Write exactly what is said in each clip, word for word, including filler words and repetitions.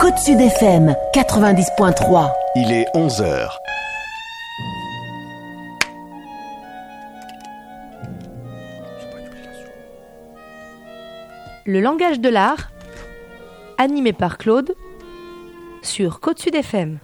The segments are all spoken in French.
Côte Sud F M quatre-vingt-dix point trois. Il est onze heures. Le langage de l'art, animé par Claude, sur Côte Sud F M.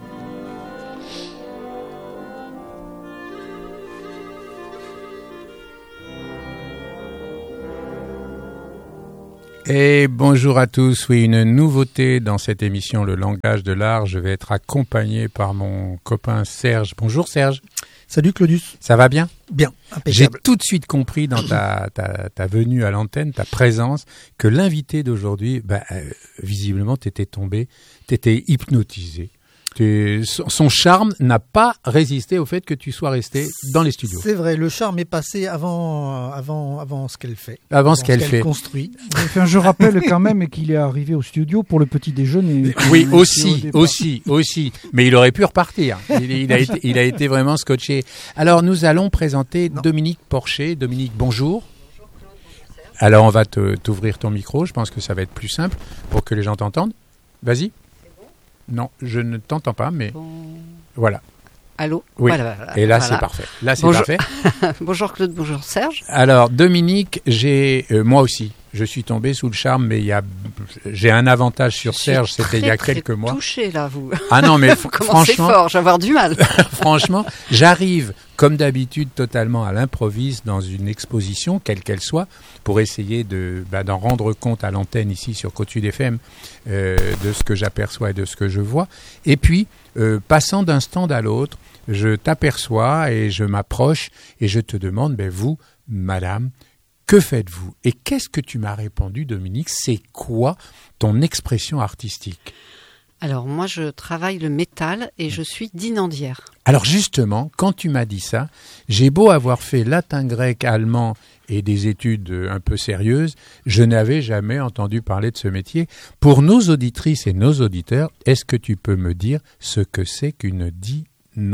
Et bonjour à tous. Oui, une nouveauté dans cette émission, le langage de l'art. Je vais être accompagné par mon copain Serge. Bonjour Serge. Salut Claudius. Ça va bien ? Bien, impeccable. J'ai tout de suite compris dans ta, ta, ta venue à l'antenne, ta présence, que l'invité d'aujourd'hui, bah, euh, visiblement, t'étais tombé, t'étais hypnotisé. T'es, son charme n'a pas résisté au fait que tu sois resté dans les studios. C'est vrai, le charme est passé avant, avant, avant ce qu'elle fait. Avant, avant ce qu'elle, qu'elle fait. construit. Enfin, je rappelle quand même qu'il est arrivé au studio pour le petit déjeuner. Oui, aussi, aussi, aussi. Mais il aurait pu repartir. Il, il, a, été, il a été vraiment scotché. Alors, nous allons présenter non. Dominique Porcher. Dominique, bonjour. Alors, on va te, t'ouvrir ton micro. Je pense que ça va être plus simple pour que les gens t'entendent. Vas-y. Non, je ne t'entends pas, mais bon. Voilà. Allô ? Oui, voilà, voilà, et là voilà. c'est parfait. Là c'est bonjour. parfait. Bonjour Claude, bonjour Serge. Alors Dominique, j'ai, euh, moi aussi, je suis tombé sous le charme, mais il y a, j'ai un avantage sur je Serge, c'était il y a très quelques mois. Touché là, vous. Ah non, mais vous franchement, fort, je vais avoir du mal. Franchement, j'arrive comme d'habitude totalement à l'improviste dans une exposition, quelle qu'elle soit, pour essayer de, bah, d'en rendre compte à l'antenne ici sur Côte Sud F M euh, de ce que j'aperçois et de ce que je vois. Et puis, euh, passant d'un stand à l'autre, je t'aperçois et je m'approche et je te demande, ben vous, madame, que faites-vous ? Et qu'est-ce que tu m'as répondu, Dominique ? C'est quoi ton expression artistique ? Alors moi, je travaille le métal et je suis dinandière. Alors justement, quand tu m'as dit ça, j'ai beau avoir fait latin, grec, allemand et des études un peu sérieuses, je n'avais jamais entendu parler de ce métier. Pour nos auditrices et nos auditeurs, est-ce que tu peux me dire ce que c'est qu'une dinanderie ?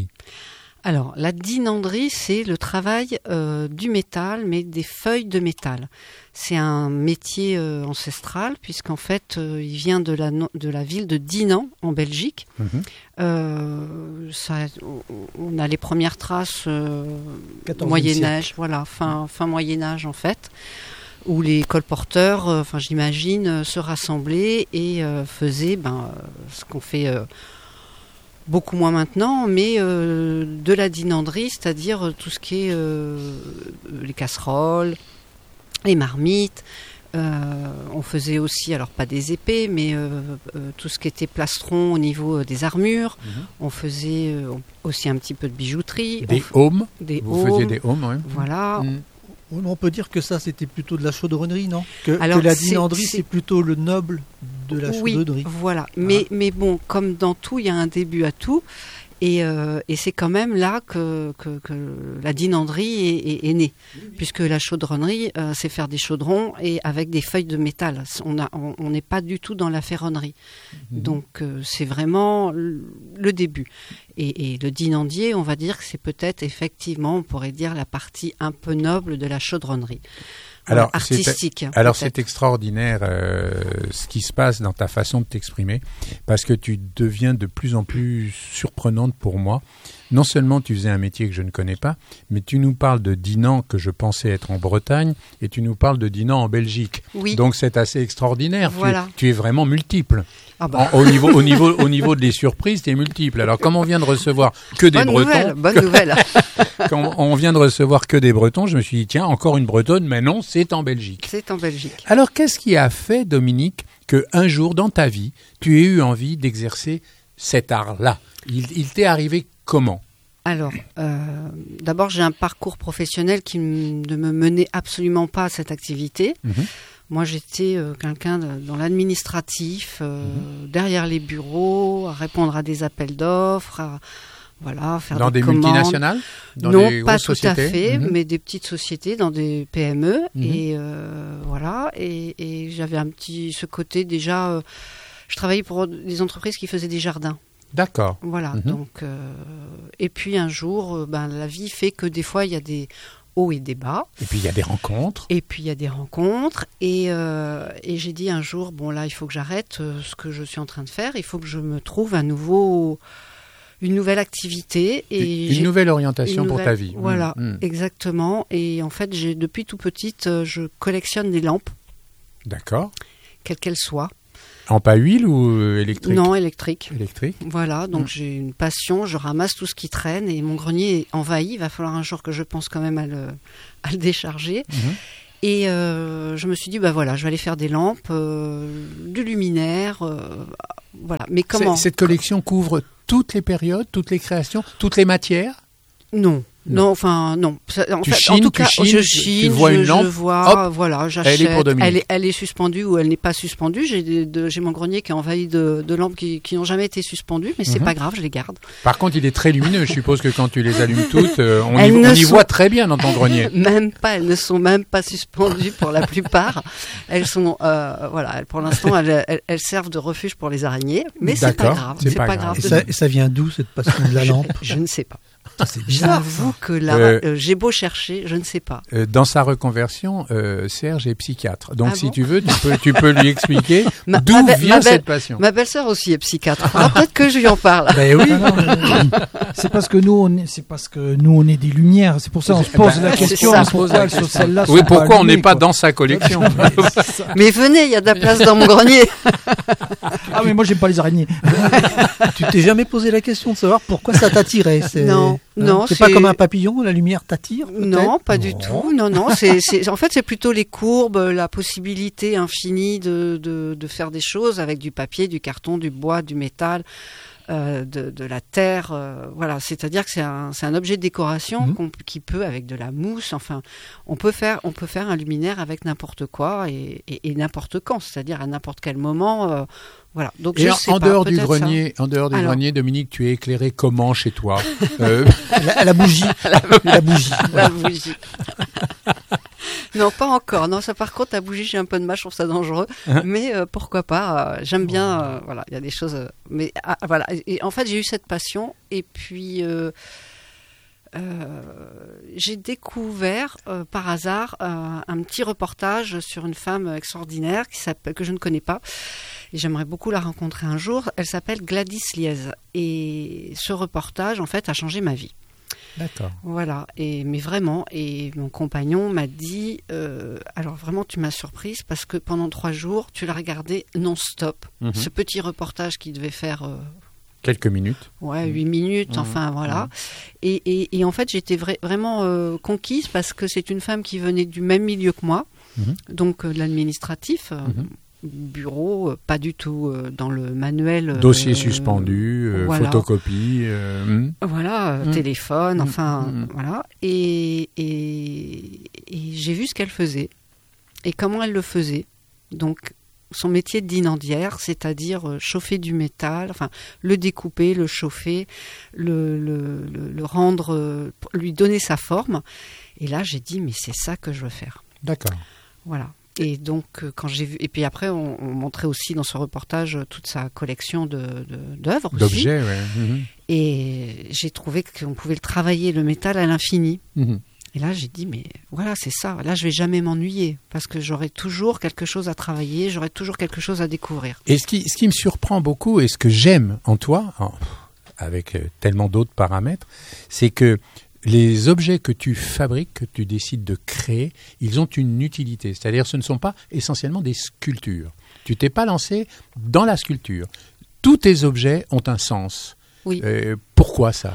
Alors, la dinanderie, c'est le travail euh, du métal, mais des feuilles de métal. C'est un métier euh, ancestral, puisqu'en fait, euh, il vient de la, de la ville de Dinan, en Belgique. Mmh. Euh, ça, on a les premières traces euh, Moyen-Âge, voilà, fin, fin Moyen-Âge, en fait, où les colporteurs, euh, enfin, j'imagine, euh, se rassemblaient et euh, faisaient ben, euh, ce qu'on fait... Euh, beaucoup moins maintenant, mais euh, de la dinanderie, c'est-à-dire tout ce qui est euh, les casseroles, les marmites. Euh, on faisait aussi, alors pas des épées, mais euh, euh, tout ce qui était plastron au niveau des armures. Mmh. On faisait euh, aussi un petit peu de bijouterie. Des f... aumes des Vous aumes. faisiez des aumes, oui. Voilà. Mmh. On peut dire que ça, c'était plutôt de la chaudronnerie, non ? que, alors, que la dinanderie, c'est, c'est plutôt le noble de la oui, chaudronnerie. Voilà. Ah. Mais, mais bon, comme dans tout, il y a un début à tout. Et, euh, et c'est quand même là que, que, que la dinanderie est, est, est née. Oui, oui. Puisque la chaudronnerie, euh, c'est faire des chaudrons et avec des feuilles de métal. On n'est on, on pas du tout dans la ferronnerie. Mmh. Donc, euh, c'est vraiment le, le début. Et, et le dinandier, on va dire que c'est peut-être effectivement, on pourrait dire, la partie un peu noble de la chaudronnerie. Alors, euh, artistique. C'est, alors c'est extraordinaire euh, ce qui se passe dans ta façon de t'exprimer, parce que tu deviens de plus en plus surprenante pour moi. Non seulement tu faisais un métier que je ne connais pas, mais tu nous parles de Dinan que je pensais être en Bretagne, et tu nous parles de Dinan en Belgique. Oui. Donc c'est assez extraordinaire. Voilà. Tu, tu es vraiment multiple. Ah bah. en, au niveau, au niveau, au niveau des surprises, tu es multiple. Alors comme on vient de recevoir que des bonne Bretons, nouvelle, bonne nouvelle. Quand on vient de recevoir que des Bretons, je me suis dit tiens encore une Bretonne, mais non, c'est en Belgique. C'est en Belgique. Alors qu'est-ce qui a fait, Dominique, que un jour dans ta vie, tu aies eu envie d'exercer cet art-là ? Il, il t'est arrivé comment ? Alors, euh, d'abord, j'ai un parcours professionnel qui m- ne me menait absolument pas à cette activité. Mmh. Moi, j'étais euh, quelqu'un de, dans l'administratif, euh, mmh. derrière les bureaux, à répondre à des appels d'offres, à voilà, faire dans des, des commandes. Multinationales, dans non, des pas grosses tout sociétés. à fait, mmh. mais des petites sociétés, dans des P M E. Mmh. Et euh, voilà, et, et j'avais un petit ce côté déjà. Euh, je travaillais pour des entreprises qui faisaient des jardins. D'accord. Voilà. Mm-hmm. Donc, euh, et puis un jour, euh, ben, la vie fait que des fois, il y a des, hauts et des bas. Et puis il y a des rencontres. Et puis il y a des rencontres. Et, euh, et j'ai dit un jour, bon là, il faut que j'arrête euh, ce que je suis en train de faire. Il faut que je me trouve un nouveau, une nouvelle activité. Et une j'ai, nouvelle orientation une pour nouvelle, ta vie. Voilà, Mmh. exactement. Et en fait, j'ai, depuis tout petite, euh, je collectionne des lampes, D'accord. quelles qu'elles soient. Lampe à huile ou euh, électrique? Non, électrique. Électrique. Voilà, donc Mm. j'ai une passion, je ramasse tout ce qui traîne et mon grenier est envahi. Il va falloir un jour que je pense quand même à le, à le décharger. Mhm. Et euh, je me suis dit, bah voilà, je vais aller faire des lampes, euh, du luminaire, euh, voilà. Mais comment C'est- Cette collection couvre toutes les périodes, toutes les créations, toutes les matières? Non. Non. Non, enfin non. Ça, en, Tu fait, chines, en tout tu cas, chines, je tu- chine, tu vois je, une lampe, je vois, hop, voilà, j'achète. elle est pour Dominique. Elle est, elle est suspendue ou elle n'est pas suspendue. J'ai, des- de- j'ai mon grenier qui est envahi de, de lampes qui, qui n'ont jamais été suspendues, mais c'est Mhm. pas grave, je les garde. Par contre, il est très lumineux. Je suppose que quand tu les allumes toutes, euh, on, y, Elles on ne y sont- voit très bien dans ton grenier. Même pas, elles ne sont même pas suspendues pour la plupart. Elles sont, euh, voilà, pour l'instant, elles, elles, elles servent de refuge pour les araignées, mais c'est pas D'accord, grave. c'est pas grave. Et de- ça, et ça vient d'où cette passion de la lampe? Je ne sais pas. Ah, c'est bizarre. J'avoue que là, Euh, euh, j'ai beau chercher, je ne sais pas. Euh, Dans sa reconversion, euh, Serge est psychiatre. Donc, Ah si bon tu veux, tu peux, tu peux lui expliquer Ma- d'où ma be- vient ma belle- cette passion. Ma belle-sœur aussi est psychiatre. Ah, peut-être que je lui en parle. Ben oui. C'est parce que nous, on est, c'est parce que nous, on est des lumières. C'est pour ça qu'on se pose Ben, la c'est question ça. pourquoi elles sont celles-là. Oui, sont pas pourquoi on n'est allumées, pas quoi. dans sa collection? Mais venez, il y a de la place dans mon grenier. Ah, mais moi, j'aime pas les araignées. Tu t'es jamais posé la question de savoir pourquoi ça t'attirait? C'est, Non, non, C'est pas c'est- comme un papillon, la lumière t'attire? peut-être Non, pas du Non. tout. Non, non. C'est, c'est, en fait, c'est plutôt les courbes, la possibilité infinie de, de, de faire des choses avec du papier, du carton, du bois, du métal, euh, de, de la terre. euh, voilà, c'est-à-dire que c'est un, c'est un objet de décoration Mhm. qu'on- qui peut, avec de la mousse, enfin, on peut faire, on peut faire un luminaire avec n'importe quoi et, et, et n'importe quand, c'est-à-dire à n'importe quel moment. euh, voilà. Donc Et je en, sais en pas, dehors du peut-être ça. grenier, en dehors du Alors. grenier, Dominique, tu es éclairé comment chez toi? Euh, La, la bougie. La bougie. La bougie. Non, pas encore. Non, ça par contre, la bougie, j'ai un peu de mal, je trouve ça dangereux. Mais euh, pourquoi pas euh, J'aime bien. euh, voilà, il y a des choses. euh, mais ah, voilà. Et en fait, j'ai eu cette passion. Et puis, euh, euh, j'ai découvert euh, par hasard euh, un petit reportage sur une femme extraordinaire qui s'appelle que je ne connais pas. Et j'aimerais beaucoup la rencontrer un jour. Elle s'appelle Gladys Liez. Et ce reportage, en fait, a changé ma vie. D'accord. Voilà, et, mais vraiment, et mon compagnon m'a dit, euh, alors vraiment tu m'as surprise parce que pendant trois jours, tu l'as regardé non-stop. Mhm. Ce petit reportage qui devait faire euh, Quelques minutes. ouais, huit minutes, Mhm. enfin voilà. Et, et, et en fait, j'étais vra- vraiment euh, conquise parce que c'est une femme qui venait du même milieu que moi, Mhm. donc euh, de l'administratif. euh, Mhm. Bureau, euh, pas du tout euh, dans le manuel. euh, Dossier suspendu, euh, voilà. photocopie. euh, hmm. Voilà, euh, Mm. téléphone, Mm, enfin, mm, mm. voilà. Et, et, et j'ai vu ce qu'elle faisait et comment elle le faisait. Donc, son métier d'inandière, c'est-à-dire euh, chauffer du métal, enfin, le découper, le chauffer, le, le, le, le rendre, euh, lui donner sa forme. Et là, j'ai dit, mais c'est ça que je veux faire. D'accord. Voilà. Et donc, euh, quand j'ai vu, et puis après, on, on montrait aussi dans ce reportage euh, toute sa collection de, de, d'œuvres aussi. D'objets, ouais. Mhm. Et j'ai trouvé qu'on pouvait le travailler, le métal, à l'infini. Mhm. Et là, j'ai dit, mais voilà, c'est ça. Là, je vais jamais m'ennuyer parce que j'aurai toujours quelque chose à travailler, j'aurai toujours quelque chose à découvrir. Et ce qui, ce qui me surprend beaucoup et ce que j'aime en toi, en- avec euh, tellement d'autres paramètres, c'est que les objets que tu fabriques, que tu décides de créer, ils ont une utilité. C'est-à-dire ce ne sont pas essentiellement des sculptures. Tu t'es pas lancé dans la sculpture. Tous tes objets ont un sens. Oui. Euh, pourquoi ça?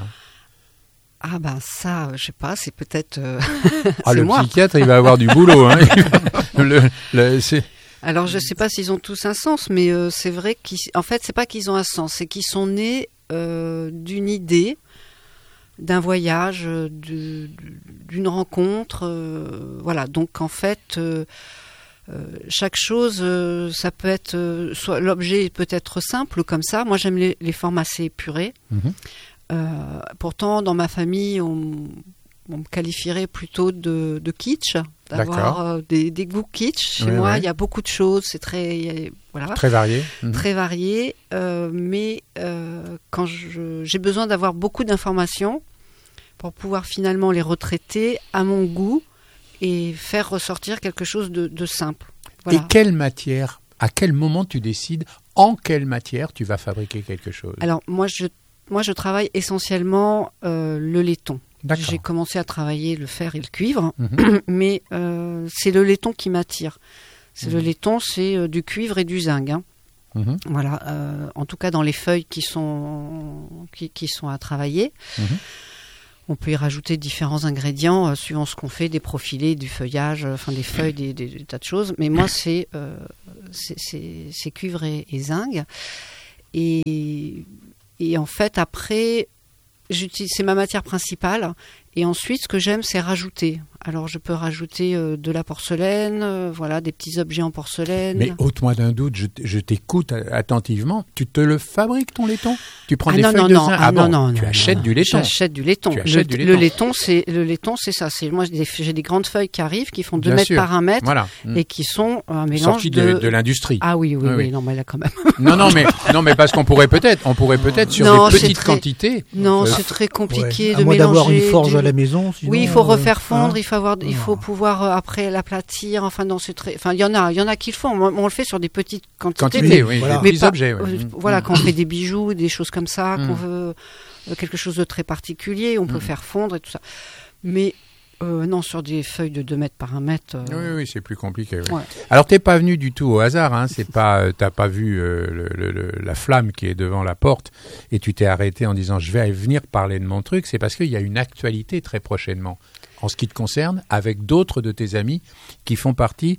Ah ben ça, euh, je sais pas, c'est peut-être euh, Ah, c'est le moi. psychiatre, il va avoir du boulot. Hein. Le- le- c'est- Alors je sais pas s'ils ont tous un sens, mais euh, c'est vrai qu'en fait c'est pas qu'ils ont un sens, c'est qu'ils sont nés euh, d'une idée, d'un voyage, euh, de- d'une rencontre, euh, voilà. Donc en fait, euh, euh, chaque chose, euh, ça peut être, euh, soit l'objet peut être simple comme ça. Moi j'aime les, les formes assez épurées. Mhm. Euh, pourtant dans ma famille on, on me qualifierait plutôt de, de kitsch, d'avoir D'accord. euh, des, des goûts kitsch. Chez Ouais, moi ouais. il y a beaucoup de choses, c'est très, il y a- voilà. Très varié. Mhm. Très varié, euh, mais euh, quand je- j'ai besoin d'avoir beaucoup d'informations pour pouvoir finalement les retraiter à mon goût et faire ressortir quelque chose de, de simple. Voilà. Et quelle matière, à quel moment tu décides en quelle matière tu vas fabriquer quelque chose? Alors moi je, moi, je travaille essentiellement euh, le laiton. D'accord. J'ai commencé à travailler le fer et le cuivre, Mhm. mais euh, c'est le laiton qui m'attire. C'est Mhm. Le laiton, c'est euh, du cuivre et du zinc. Hein. Mhm. Voilà, euh, en tout cas dans les feuilles qui sont, qui, qui sont à travailler. Mhm. On peut y rajouter différents ingrédients euh, suivant ce qu'on fait, des profilés, du feuillage, euh, enfin des feuilles, des, des, des tas de choses. Mais moi, c'est euh, c'est- c'est c'est cuivre et, et zinc. Et, et en fait, après, j'utilise, c'est ma matière principale. Et ensuite, ce que j'aime, c'est rajouter. Alors, je peux rajouter euh, de la porcelaine, euh, voilà, des petits objets en porcelaine. Mais ôte-moi d'un doute, je, t- je t'écoute a- attentivement. Tu te le fabriques ton laiton? Tu prends Ah des non, feuilles non, de non, zinc? ah Ah bon, non, non, tu non, achètes non. du laiton. J'achète du laiton. Tu Le, achètes du le laiton. laiton, c'est le laiton, c'est ça. C'est moi, j'ai des, j'ai des grandes feuilles qui arrivent, qui font deux Bien mètres sûr. par un mètre, Voilà. Mm. et qui sont un mélange Sorti de, de. de l'industrie. Ah oui, oui, Oui, oui, oui. non, mais là quand même. Non, non, mais non, mais parce qu'on pourrait peut-être, on pourrait peut-être sur Non, des c'est petites très- quantités. Non, Euh, c'est très compliqué Ouais. de À moins mélanger. d'avoir une forge du- à la maison. Sinon, Oui, il faut euh, refaire fondre, hein. il faut avoir, il faut pouvoir euh, après l'aplatir. Enfin, non, c'est très. Enfin, il y en a, il y en a qui le font. On, on le fait sur des petites quantités. Quantité, mais- oui, voilà. des mais petits pas- objets. ouais. euh, Mm. Voilà, quand on fait des bijoux, des choses comme ça, Mm. qu'on veut euh, quelque chose de très particulier, on peut Mm. faire fondre et tout ça. Mais euh, non, sur des feuilles de deux mètres par un mètre. euh, Oui, oui, c'est plus compliqué. oui. Ouais. Alors, t'es pas venu du tout au hasard. Hein, c'est pas, euh, t'as pas vu euh, le, le- le- la flamme qui est devant la porte et tu t'es arrêté en disant je vais venir parler de mon truc. C'est parce qu'il y a une actualité très prochainement. En ce qui te concerne, avec d'autres de tes amis qui font partie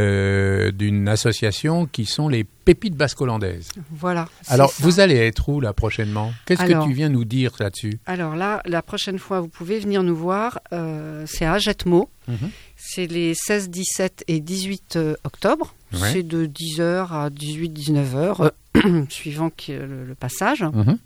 euh, d'une association qui sont les Pépites Basques Hollandaises. Voilà. c'est Alors, ça. vous allez être où là prochainement? Qu'est-ce Alors- que tu viens nous dire là-dessus? Alors là, la prochaine fois, vous pouvez venir nous voir. euh, c'est à Agetmo. Mhm. C'est les seize, dix-sept et dix-huit euh, octobre. Ouais. C'est de dix heures à dix-huit, dix-neuf heures, euh, suivant que- le, le passage. Mhm.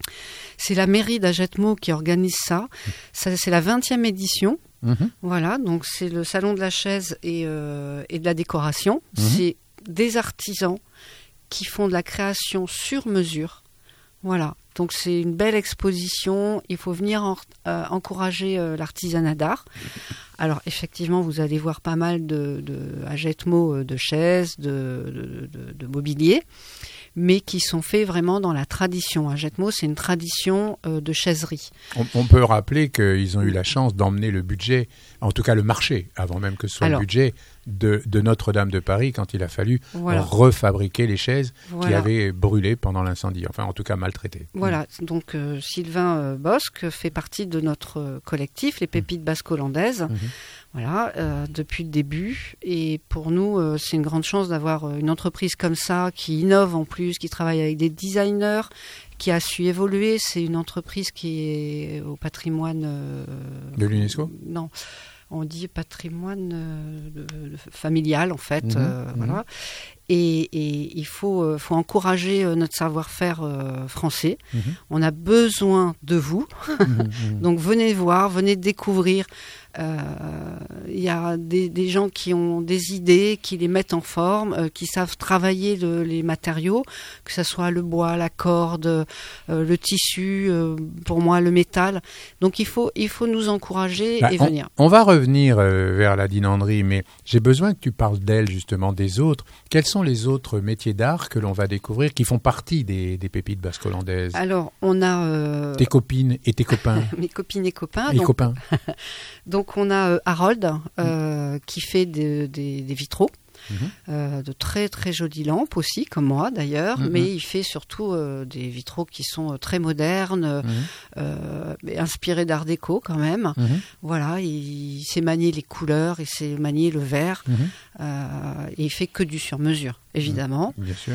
C'est la mairie d'Agetmo qui organise ça. ça c'est la vingtième édition. Mhm. Voilà, donc c'est le salon de la chaise et, euh, et de la décoration. Mhm. C'est des artisans qui font de la création sur mesure. Voilà, donc c'est une belle exposition. Il faut venir en- euh, encourager euh, l'artisanat d'art. Alors effectivement, vous allez voir pas mal de, de à Agetmo, euh, de chaises, de, de, de- de mobilier, mais qui sont faits vraiment dans la tradition. À Agetmo, c'est une tradition euh, de chaiserie. On, on peut rappeler qu'ils ont eu la chance d'emmener le budget, en tout cas le marché, avant même que ce soit Alors. le budget de, de Notre-Dame de Paris quand il a fallu Voilà. refabriquer les chaises qui Voilà. avaient brûlé pendant l'incendie, enfin en tout cas maltraitées. Voilà, donc euh, Sylvain euh, Bosque fait partie de notre euh, collectif, les Pépites Basques Hollandaises, Mhm. voilà, euh, depuis le début. Et pour nous, euh, c'est une grande chance d'avoir euh, une entreprise comme ça, qui innove en plus, qui travaille avec des designers, qui a su évoluer. C'est une entreprise qui est au patrimoine... euh, De l'UNESCO ? Non, on dit patrimoine euh, de- de- familial en fait. Mhm, euh, mhm. Voilà. Et, et il faut, euh, faut encourager euh, notre savoir-faire euh, français. Mhm. On a besoin de vous. Mhm, mhm. Donc venez voir, venez découvrir. Euh, Il y a des, des gens qui ont des idées, qui les mettent en forme, euh, qui savent travailler le- les matériaux, que ce soit le bois, la corde, euh, le tissu, euh, pour moi le métal. Donc il faut, il faut nous encourager Bah, et on, venir. on va revenir euh, vers la dinanderie, mais j'ai besoin que tu parles d'elle justement, des autres. Quels sont les autres métiers d'art que l'on va découvrir, qui font partie des, des Pépites Basques Hollandaises? Alors on a euh, Tes copines et tes copains mes copines et copains. et Donc, copains. donc on a euh, Harold euh, qui fait de- des- des vitraux. Mhm. Euh, de très très jolies lampes aussi, comme moi d'ailleurs, Mhm. mais il fait surtout euh, des vitraux qui sont euh, très modernes, euh, Mhm. euh, mais inspirés d'art déco quand même. Mhm. Voilà, il, il sait manier les couleurs, il sait manier le verre, Mhm. euh, et il fait que du sur-mesure, évidemment. Bien sûr.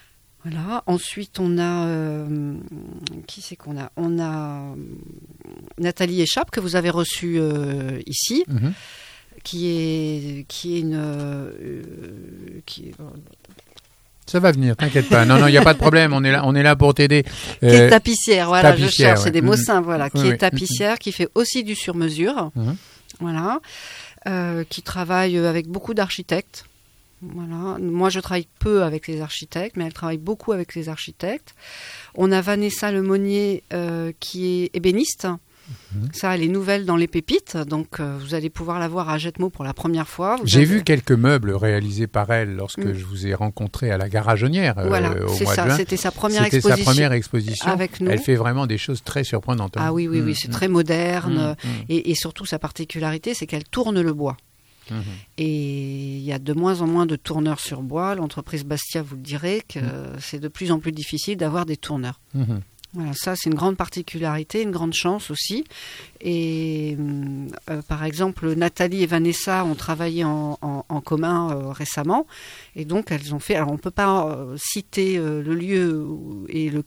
Voilà. Ensuite, on a euh, qui c'est qu'on a On a euh, Nathalie Échappe que vous avez reçue euh, ici. Mhm. Qui est, qui est une. euh, qui est, Ça va venir, t'inquiète pas. Non, non, il n'y a pas de problème. On est là, on est là pour t'aider. qui est Euh, tapissière, voilà, je tapissière, cherche, ouais. c'est des mots Mhm. simples, voilà, qui Oui, est oui. tapissière, qui fait aussi du sur-mesure, Mhm. voilà, euh, qui travaille avec beaucoup d'architectes. Voilà. Moi, je travaille peu avec les architectes, mais elle travaille beaucoup avec les architectes. On a Vanessa Lemonnier, euh, qui est ébéniste. Mmh. Ça, elle est nouvelle dans les pépites, donc euh, vous allez pouvoir la voir à Jetmo pour la première fois. Vous J'ai avez... vu quelques meubles réalisés par elle lorsque mmh. je vous ai rencontré à la Garageonnière euh, voilà, au c'est mois ça, de juin. C'était sa première c'était exposition. sa première exposition. Avec nous. Elle fait vraiment des choses très surprenantes. Ah oui, oui, mmh. oui, c'est mmh. très moderne. Mmh. Et, et surtout, sa particularité, c'est qu'elle tourne le bois. Mmh. Et il y a de moins en moins de tourneurs sur bois. L'entreprise Bastia vous le dirait que mmh. c'est de plus en plus difficile d'avoir des tourneurs. Mmh. Voilà, ça c'est une grande particularité, une grande chance aussi. Et euh, par exemple, Nathalie et Vanessa ont travaillé en, en, en commun euh, récemment, et donc elles ont fait. Alors on peut pas euh, citer euh, le lieu et le,